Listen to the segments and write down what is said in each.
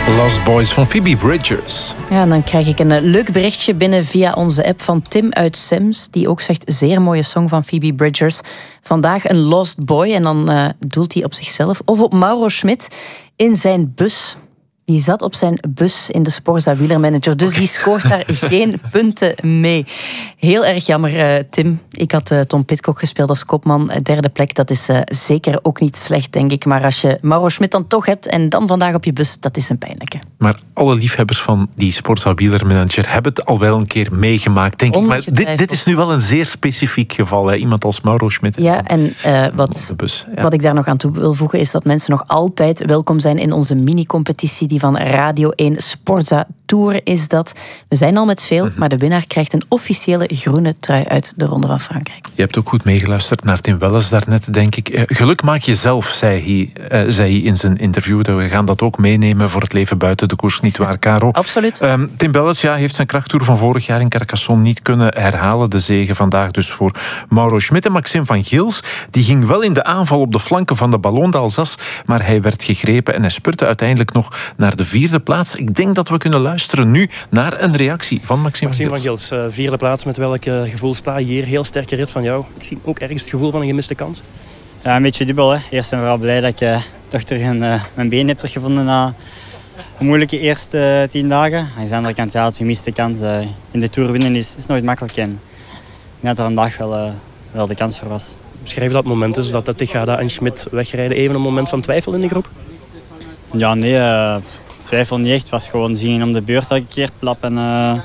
Lost Boys van Phoebe Bridgers. Ja, en dan krijg ik een leuk berichtje binnen via onze app van Tim uit Sims, die ook zegt, zeer mooie song van Phoebe Bridgers. Vandaag een Lost Boy, en dan doelt hij op zichzelf of op Mauro Schmid in zijn bus. Die zat op zijn bus in de Sporza wielermanager, dus die scoort daar geen punten mee. Heel erg jammer, Tim. Ik had Tom Pidcock gespeeld als kopman. Derde plek, dat is zeker ook niet slecht, denk ik. Maar als je Mauro Schmid dan toch hebt en dan vandaag op je bus, dat is een pijnlijke. Maar alle liefhebbers van die Sporza wielermanager hebben het al wel een keer meegemaakt, denk ik. Maar dit is nu wel een zeer specifiek geval. Hè? Iemand als Mauro Schmid. Ja, en wat ik daar nog aan toe wil voegen is dat mensen nog altijd welkom zijn in onze mini-competitie die van Radio 1 Sporza Tour is dat. We zijn al met veel, maar de winnaar krijgt een officiële groene trui uit de Ronde van Frankrijk. Je hebt ook goed meegeluisterd naar Tim Welles daarnet, denk ik. Geluk maak je zelf, zei hij in zijn interview. We gaan dat ook meenemen voor het leven buiten de koers, niet waar, Caro? Absoluut. Tim Welles heeft zijn krachttoer van vorig jaar in Carcassonne niet kunnen herhalen. De zege vandaag dus voor Mauro Schmid. En Maxime van Gils, die ging wel in de aanval op de flanken van de Ballon d'Alsace, maar hij werd gegrepen en hij spurte uiteindelijk nog naar de 4e plaats. Ik denk dat we kunnen luisteren nu naar een reactie van Maxime van Gils. 4e plaats, met welk gevoel sta je hier? Heel sterke rit van jou. Ik zie ook ergens het gevoel van een gemiste kans. Ja, een beetje dubbel. Hè. Eerst en vooral blij dat ik toch terug mijn been heb teruggevonden na een moeilijke eerste 10 dagen. Aan de andere kant, ja, het gemiste kans. In de Tour winnen is nooit makkelijk. En ik denk dat er vandaag wel de kans voor was. Beschrijf dat moment eens, dat Tejada en Schmid wegrijden. Even een moment van twijfel in de groep? Ja, nee, twijfel niet echt. Het was gewoon zien om de beurt elke keer. Plap en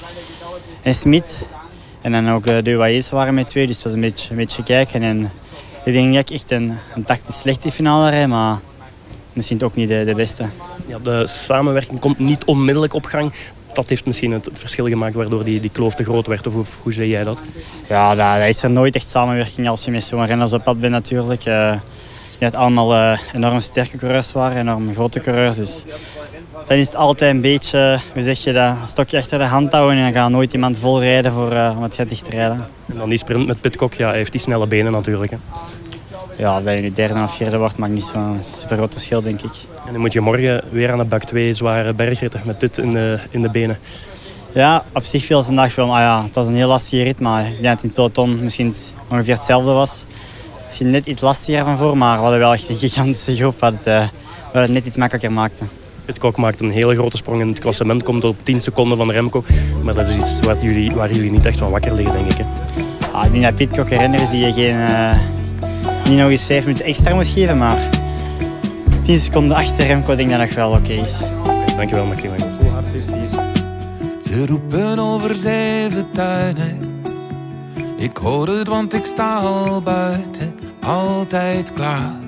Schmid. En dan ook de UAE's waren met 2, dus het was een beetje kijken. En ik denk niet dat ik echt een tactisch slechte finale rijd, maar misschien ook niet de beste. Ja, de samenwerking komt niet onmiddellijk op gang. Dat heeft misschien het verschil gemaakt waardoor die kloof te groot werd. Of hoe zie jij dat? Ja, dat is er nooit echt samenwerking als je met zo'n renners op pad bent natuurlijk. Die het allemaal enorm sterke coureurs waren, enorm grote coureurs. Dus dan is het altijd een beetje, hoe zeg je dat, een stokje achter de hand houden en dan gaat nooit iemand vol rijden om het gat dicht te rijden. En dan die sprint met Pidcock, ja, hij heeft die snelle benen natuurlijk. Hè. Ja, dat je nu 3e of 4e wordt, maakt niet zo'n super groot verschil, denk ik. En dan moet je morgen weer aan de bak 2 zware bergritten met dit in de benen. Ja, op zich viel ze vandaag wel, maar ja, het was een heel lastige rit, maar ik denk dat het in het peloton misschien ongeveer hetzelfde was. Misschien net iets lastiger van voor, maar we hadden wel echt een gigantische groep wat het net iets makkelijker maakte. Pidcock maakt een hele grote sprong in het klassement, komt op 10 seconden van Remco. Maar dat is iets waar jullie niet echt van wakker liggen, denk ik. Hè? Ah, ik denk dat Pidcock een renner is die je niet nog eens 5 minuten extra moet geven, maar 10 seconden achter Remco denk ik dat nog wel oké is. Dankjewel, Maxime. Ze roepen over 7 tuinen. Ik hoor het, want ik sta al buiten, altijd klaar.